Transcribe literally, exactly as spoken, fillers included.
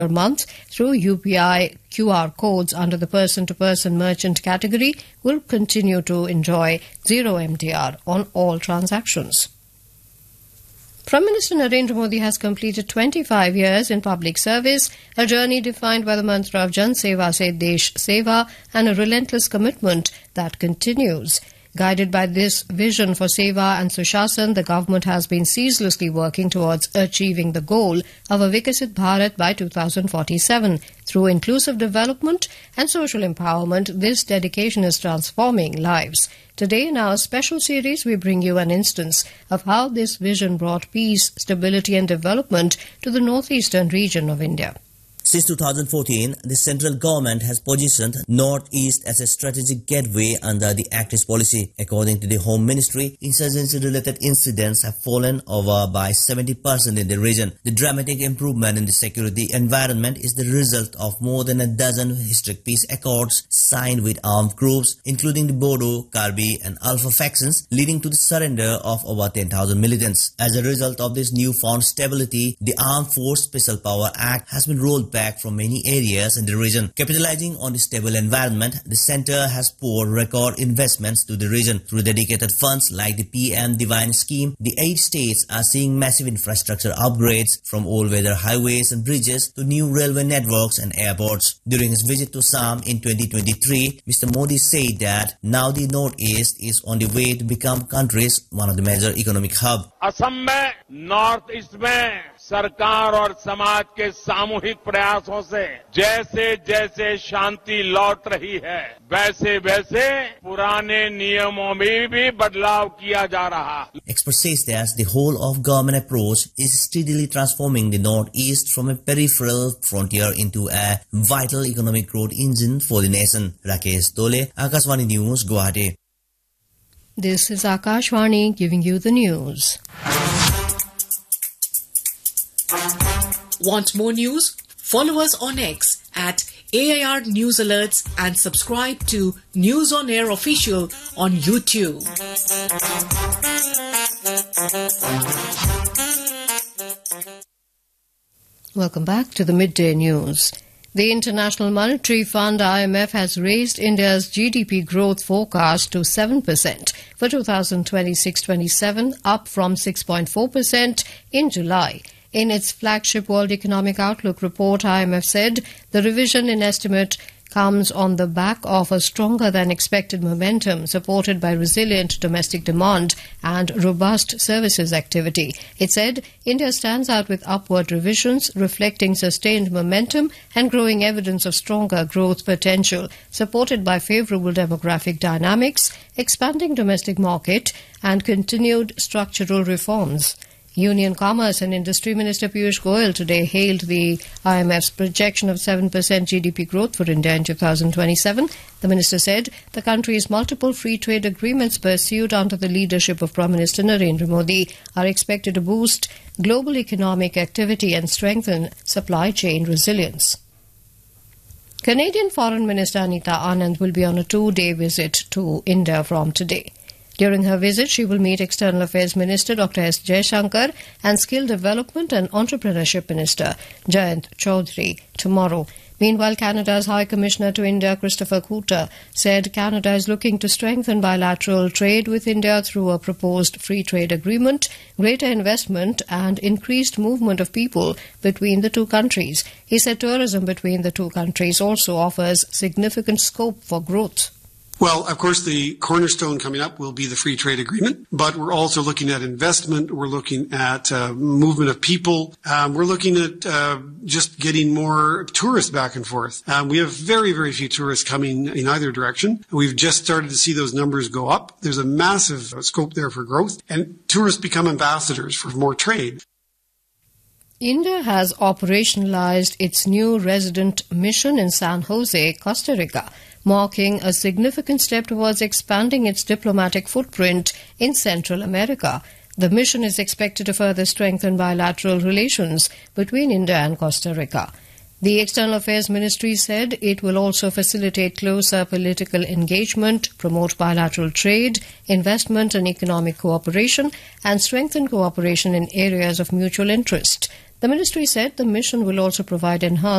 per month through U P I Q R codes under the person-to-person merchant category will continue to enjoy zero M D R on all transactions. Prime Minister Narendra Modi has completed twenty-five years in public service, a journey defined by the mantra of Jan Seva Se Desh Seva and a relentless commitment that continues. Guided by this vision for Seva and Sushasan, the government has been ceaselessly working towards achieving the goal of a Vikasit Bharat by two thousand forty-seven. Through inclusive development and social empowerment, this dedication is transforming lives. Today, in our special series, we bring you an instance of how this vision brought peace, stability and development to the northeastern region of India. Since two thousand fourteen, the central government has positioned North-East as a strategic gateway under the Act East policy. According to the Home Ministry, insurgency-related incidents have fallen over by seventy percent in the region. The dramatic improvement in the security environment is the result of more than a dozen historic peace accords signed with armed groups, including the Bodo, Karbi and Alpha factions, leading to the surrender of over ten thousand militants. As a result of this newfound stability, the Armed Force Special Power Act has been rolled back from many areas in the region. Capitalizing on the stable environment, the centre has poured record investments to the region. Through dedicated funds like the P M Divine scheme, the eight states are seeing massive infrastructure upgrades from all-weather highways and bridges to new railway networks and airports. During his visit to Assam in twenty twenty-three, Mister Modi said that now the North-East is on the way to become country's one of the major economic hub. Assam में north east में सरकार और समाज के सामूहिक प्रयासों से जैसे जैसे शांति लौट रही है, वैसे वैसे पुराने नियमों में भी बदलाव किया जा रहा है. Expert says that the whole of government approach is steadily transforming the North-East from a peripheral frontier into a vital economic growth engine for the nation. Rakesh Dole, Akashvani News, Guwahati. This is Akashvani giving you the news. Want more news? Follow us on X at A I R News Alerts and subscribe to News on Air Official on YouTube. Welcome back to the Midday News. The International Monetary Fund I M F has raised India's G D P growth forecast to seven percent for two thousand twenty-six twenty-seven, up from six point four percent in July. In its flagship World Economic Outlook report, I M F said the revision in estimate comes on the back of a stronger than expected momentum supported by resilient domestic demand and robust services activity. It said India stands out with upward revisions reflecting sustained momentum and growing evidence of stronger growth potential supported by favourable demographic dynamics, expanding domestic market and continued structural reforms. Union Commerce and Industry Minister Piyush Goyal today hailed the I M F's projection of seven percent G D P growth for India in two thousand twenty-seven. The minister said the country's multiple free trade agreements pursued under the leadership of Prime Minister Narendra Modi are expected to boost global economic activity and strengthen supply chain resilience. Canadian Foreign Minister Anita Anand will be on a two-day visit to India from today. During her visit, she will meet External Affairs Minister Doctor S. Jaishankar and Skill Development and Entrepreneurship Minister Jayant Chaudhary tomorrow. Meanwhile, Canada's High Commissioner to India, Christopher Cooter, said Canada is looking to strengthen bilateral trade with India through a proposed free trade agreement, greater investment and increased movement of people between the two countries. He said tourism between the two countries also offers significant scope for growth. Well, of course, the cornerstone coming up will be the free trade agreement, but we're also looking at investment. We're looking at uh, movement of people. Um, we're looking at uh, just getting more tourists back and forth. Um, we have very, very few tourists coming in either direction. We've just started to see those numbers go up. There's a massive scope there for growth, and tourists become ambassadors for more trade. India has operationalized its new resident mission in San Jose, Costa Rica, marking a significant step towards expanding its diplomatic footprint in Central America. The mission is expected to further strengthen bilateral relations between India and Costa Rica. The External Affairs Ministry said it will also facilitate closer political engagement, promote bilateral trade, investment and economic cooperation, and strengthen cooperation in areas of mutual interest. The ministry said the mission will also provide enhanced